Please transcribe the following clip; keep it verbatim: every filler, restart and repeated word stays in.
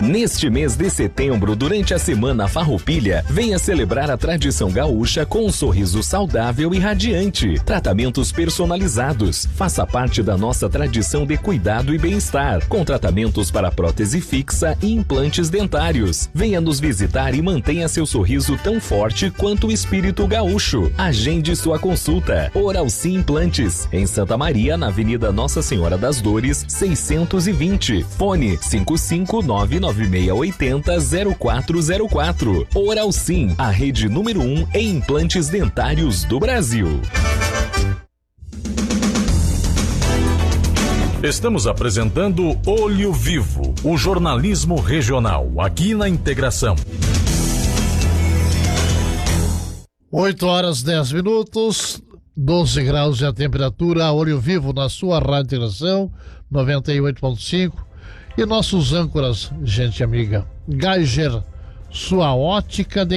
Neste mês de setembro, durante a Semana Farroupilha, venha celebrar a tradição gaúcha com um sorriso saudável e radiante. Tratamentos personalizados. Faça parte da nossa tradição de cuidado e bem-estar, com tratamentos para prótese fixa e implantes dentários. Venha nos visitar e mantenha seu sorriso tão forte quanto o espírito gaúcho. Agende sua consulta. Oralci Implantes, em Santa Maria, na Avenida Nossa Senhora das Dores, seiscentos e vinte. Fone cinco cinco nove nove seis oito zero zero quatro zero quatro. Oralci, a rede número um em implantes dentários do Brasil. Estamos apresentando Olho Vivo, o jornalismo regional, aqui na Integração. oito horas dez minutos, doze graus de a temperatura, Olho Vivo na sua Rádio Integração, noventa e oito ponto cinco. E nossos âncoras, gente amiga, Geiger, sua ótica de